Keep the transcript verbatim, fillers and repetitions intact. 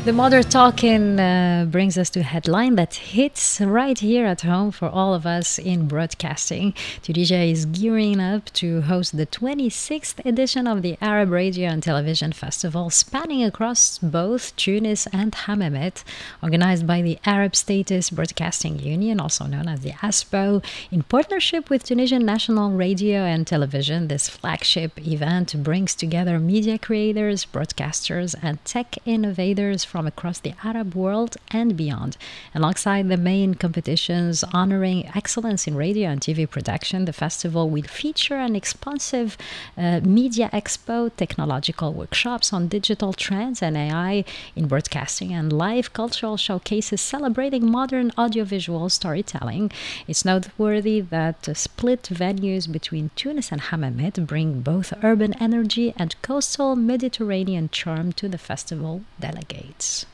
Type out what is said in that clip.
The Mother Talking uh, brings us to a headline that hits right here at home for all of us in broadcasting. Tunisia is gearing up to host the twenty-sixth edition of the Arab Radio and Television Festival, spanning across both Tunis and Hammamet, organized by the Arab Status Broadcasting Union, also known as the ASPO, in partnership with Tunisian National Radio and Television. This flagship event brings together media creators, broadcasters, and tech innovators from across the Arab world and beyond. Alongside the main competitions honoring excellence in radio and T V production, the festival will feature an expansive uh, media expo, technological workshops on digital trends and A I in broadcasting, and live cultural showcases celebrating modern audiovisual storytelling. It's noteworthy that uh, split venues between Tunis and Hammamet bring both urban energy and coastal Mediterranean charm to the festival delegates.